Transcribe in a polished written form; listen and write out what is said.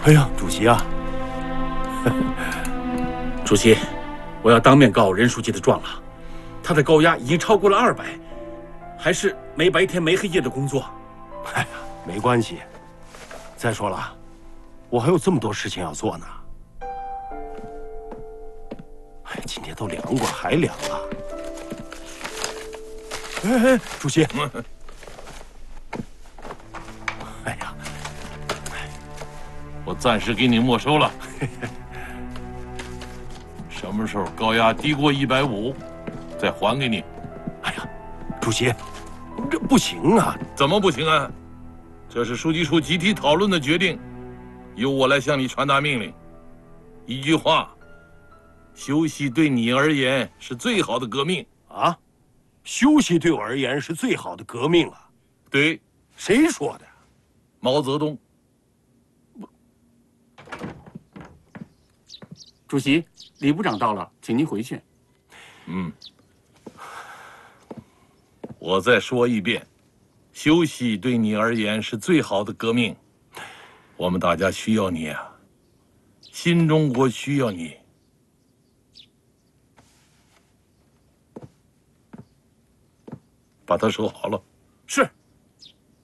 哎呀，主席啊！ 主席，我要当面告任书记的状了，他的高压已经超过了200，还是没白天没黑夜的工作。 哎呀，没关系。再说了，我还有这么多事情要做呢。哎，今天都凉过，还凉啊！哎，主席。哎呀， 我暂时给你没收了。什么时候高压低过150，再还给你。 哎呀，主席，这不行啊！ 怎么不行啊？这是书记处集体讨论的决定，由我来向你传达命令。一句话，休息对你而言是最好的革命啊！休息对我而言是最好的革命啊！ 对， 谁说的？ 毛泽东。 主席，李部长到了，请您回去。 我再说一遍，休息对你而言是最好的革命。我们大家需要你啊，新中国需要你。把它收好了。